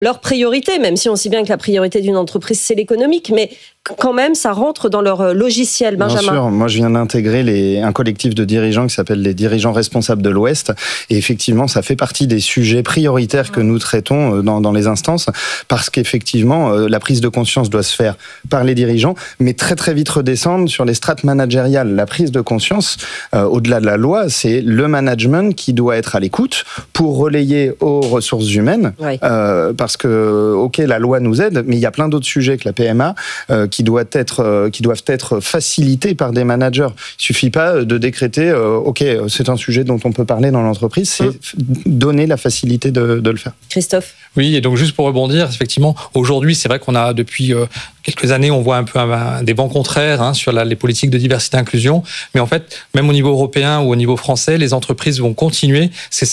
leur priorité, même si on sait bien que la priorité d'une entreprise, c'est l'économique, mais quand même, ça rentre dans leur logiciel. Benjamin. Bien sûr, moi je viens d'intégrer un collectif de dirigeants qui s'appelle les dirigeants responsables de l'Ouest, et effectivement, ça fait partie des sujets prioritaires que nous traitons dans les instances, parce qu'effectivement, la prise de conscience doit se faire par les dirigeants, mais très très vite redescendre sur les strates managériales. La prise de conscience, au-delà de la loi, c'est le management qui doit être à l'écoute pour relayer aux ressources humaines, Oui. parce que, ok, la loi nous aide, mais il y a plein d'autres sujets que la PMA qui doivent être facilités par des managers. Il suffit pas de décréter, ok, c'est un sujet dont on peut parler dans l'entreprise, c'est donner la facilité de le faire. Christophe. Oui, et donc juste pour rebondir, effectivement, aujourd'hui, c'est vrai qu'on a depuis quelques années, on voit un peu des vents contraires sur les politiques de diversité et inclusion, mais en fait, même au niveau européen ou au niveau français, les entreprises vont continuer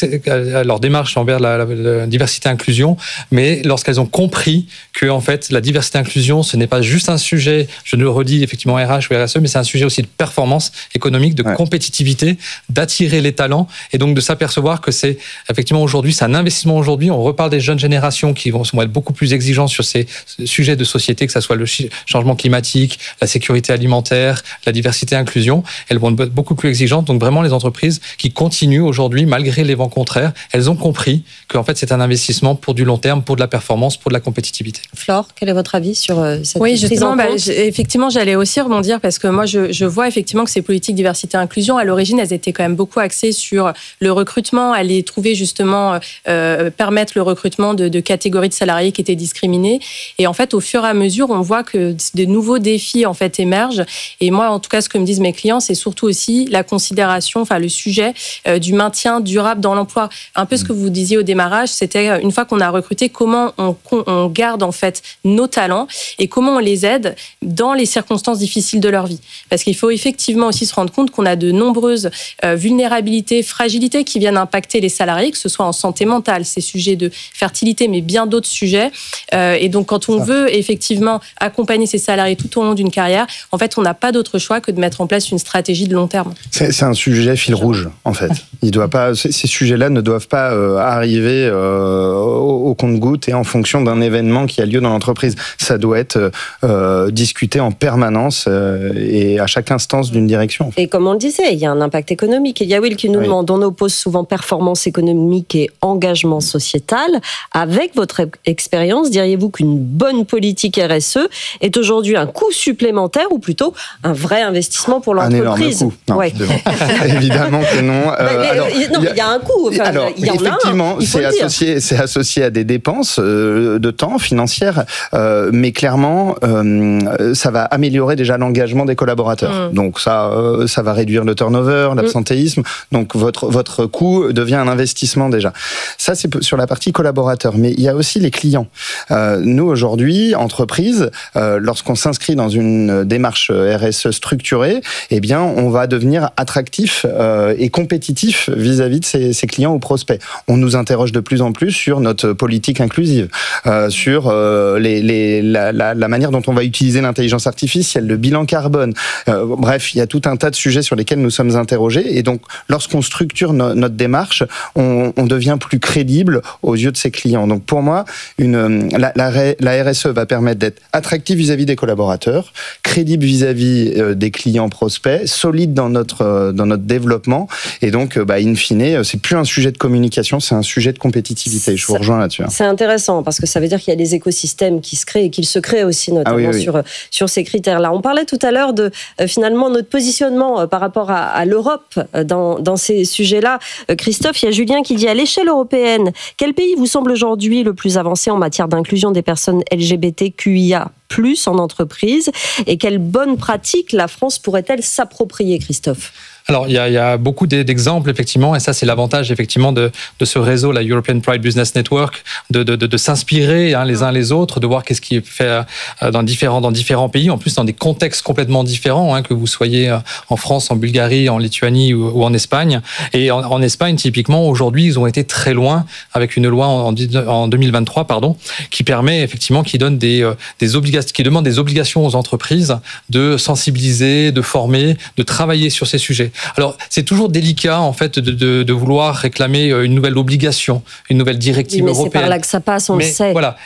leur démarche envers la diversité et inclusion, mais lorsqu'elles ont compris que en fait, la diversité et inclusion, ce n'est pas juste un sujet, je le redis effectivement RH ou RSE, mais c'est un sujet aussi de performance économique, de compétitivité, d'attirer les talents, et donc de s'apercevoir que c'est effectivement aujourd'hui, c'est un investissement aujourd'hui. On reparle des jeunes générations qui vont être beaucoup plus exigeants sur ces sujets de société, que ça soit le changement climatique, la sécurité alimentaire, la diversité et inclusion. Elles vont être beaucoup plus exigeantes. Donc vraiment, les entreprises qui continuent aujourd'hui, malgré les vents contraires, elles ont compris qu'en fait, c'est un investissement pour du long terme, pour de la performance, pour de la compétitivité. Flore, quel est votre avis sur cette Oui, prise justement, en compte effectivement, j'allais aussi rebondir parce que moi, je vois effectivement que ces politiques diversité et inclusion, à l'origine, elles étaient quand même beaucoup axées sur le recrutement, aller trouver justement, permettre le recrutement de catégories de salariés qui étaient discriminés. Et en fait, au fur et à mesure, on voit que de nouveaux défis en fait émergent. Et moi, en tout cas, ce que me disent mes clients, c'est surtout aussi la considération, enfin le sujet du maintien durable dans l'emploi. Un peu ce que vous disiez au démarrage, c'était une fois qu'on a recruté, comment on garde en fait nos talents et comment on les aide dans les circonstances difficiles de leur vie. Parce qu'il faut effectivement aussi se rendre compte qu'on a de nombreuses vulnérabilités, fragilités qui viennent impacter les salariés, que ce soit en santé mentale, ces sujets de fertilité, mais bien d'autres sujets. Et donc, quand on veut effectivement accompagner ces salariés tout au long d'une carrière, en fait, on n'a pas d'autre choix que de mettre en place une stratégie de long terme. C'est un sujet fil rouge, en fait. Ces sujets-là ne doivent pas arriver au compte-gouttes et en fonction d'un événement qui a lieu dans l'entreprise. Ça doit être discuté en permanence et à chaque instance d'une direction. En fait. Et comme on le disait, il y a un impact économique. Il y a Will qui nous demande, on oppose souvent performance économique et engagement sociétal. Avec votre expérience, diriez-vous qu'une bonne politique RSE est aujourd'hui un coût supplémentaire ou plutôt un vrai investissement pour l'entreprise? Un énorme coût. Non, évidemment que non. Il y a un coût. Enfin, alors, il y en effectivement, a un, c'est associé à des dépenses de temps financières, mais clairement, ça va améliorer déjà l'engagement des collaborateurs. Donc ça va réduire le turnover, l'absentéisme. Donc votre coût devient un investissement déjà. Ça, c'est sur la partie collaborateur. Mais il y a aussi les clients. Nous, aujourd'hui, entreprise, lorsqu'on s'inscrit dans une démarche RSE structurée, eh bien, on va devenir attractif et compétitif vis-à-vis de ses clients ou prospects. On nous interroge de plus en plus sur notre politique inclusive, sur la manière dont on va utiliser l'intelligence artificielle, le bilan carbone. Bref, il y a tout un tas de sujets sur lesquels nous sommes interrogés. Et donc, lorsqu'on structure notre démarche, on devient plus crédible aux yeux de ses clients. Donc, pour moi, la RSE va permettre d'être attractif vis-à-vis des collaborateurs, crédible vis-à-vis des clients prospects, solide dans notre développement. Et donc, in fine, c'est plus un sujet de communication, c'est un sujet de compétitivité. Je vous rejoins là-dessus. C'est intéressant parce que ça veut dire qu'il y a des écosystèmes qui se créent et qu'ils se créent aussi, notamment sur ces critères-là. On parlait tout à l'heure de finalement notre positionnement par rapport à l'Europe dans ces sujets-là. Christophe, il y a Julien qui dit à l'échelle européenne, quel pays vous semble aujourd'hui le plus avancé en matière d'inclusion des personnes LGBTQIA+ en entreprise et quelles bonnes pratiques la France pourrait-elle s'approprier, Christophe ? Alors, il y a beaucoup d'exemples, effectivement, et ça, c'est l'avantage, effectivement, de ce réseau, la European Pride Business Network, de s'inspirer les uns les autres, de voir qu'est-ce qui est fait dans différents pays, en plus dans des contextes complètement différents, que vous soyez en France, en Bulgarie, en Lituanie ou en Espagne. Et en Espagne, typiquement, aujourd'hui, ils ont été très loin avec une loi en 2023, qui permet, effectivement, qui demande des obligations aux entreprises de sensibiliser, de former, de travailler sur ces sujets. Alors, c'est toujours délicat, en fait, de vouloir réclamer une nouvelle obligation, une nouvelle directive européenne. C'est par là que ça passe, on le sait. Voilà,